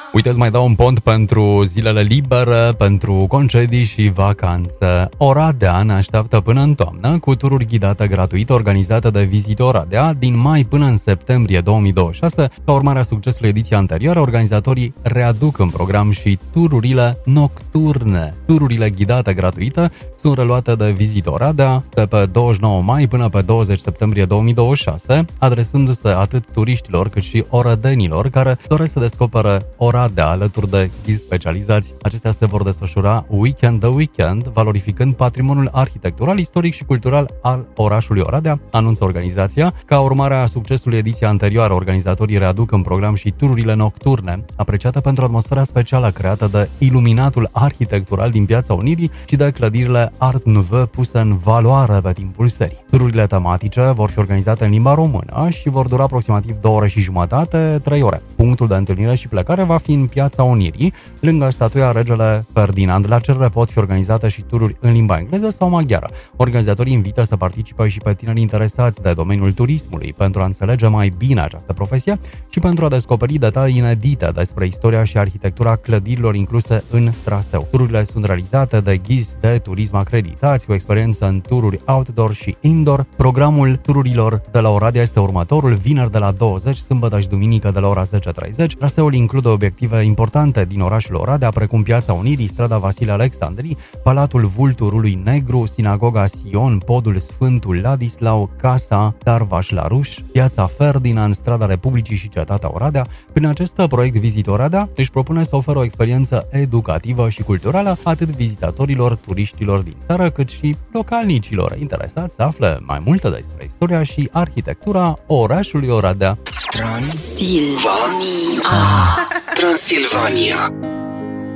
Uite, îți mai dau un pont pentru zilele libere, pentru concedii și vacanțe. Oradea ne așteaptă până în toamnă cu tururi ghidate gratuite organizate de Visit Oradea din mai până în septembrie 2026. Ca urmare a succesului ediției anterioare, organizatorii readuc în program și tururile nocturne. Tururile ghidate gratuite sunt reluate de Visit Oradea de pe 29 mai până pe 20 septembrie 2026, adresându-se atât turiștilor cât și orădenilor care doresc să descopere Oradea alături de ghizi specializați. Acestea se vor desfășura weekend de weekend, valorificând patrimoniul arhitectural, istoric și cultural al orașului Oradea, anunță organizația. Ca urmare a succesului ediției anterioare, organizatorii readuc în program și tururile nocturne, apreciate pentru atmosfera specială creată de iluminatul arhitectural din Piața Unirii și de clădirile Art Nouveau puse în valoare pe timpul serii. Tururile tematice vor fi organizate în limba română și vor dura aproximativ 2 ore și jumătate, 3 ore. Punctul de întâlnire și plecare va fi în Piața Unirii, lângă statuia Regele Ferdinand. La cerere pot fi organizate și tururi în limba engleză sau maghiară. Organizatorii invită să participe și pe tineri interesați de domeniul turismului pentru a înțelege mai bine această profesie și pentru a descoperi detalii inedite despre istoria și arhitectura clădirilor incluse în traseu. Tururile sunt realizate de ghizi de turism acreditați cu experiență în tururi outdoor și indoor. Programul tururilor de la Oradea este următorul: vineri de la 20, sâmbătă și duminică de la ora 10:30. Traseul include obiective importante din orașul Oradea, precum Piața Unirii, strada Vasile Alexandrii, Palatul Vulturului Negru, Sinagoga Sion, Podul Sfântul Ladislau, Casa Darvaș la Ruș, Piața Ferdinand, strada Republicii și Cetatea Oradea. Prin acest proiect Visit Oradea își propune să oferă o experiență educativă și culturală atât vizitatorilor, turiștilor din țară, cât și localnicilor interesați să afle mai multe despre istoria și arhitectura orașului Oradea. Transilvania.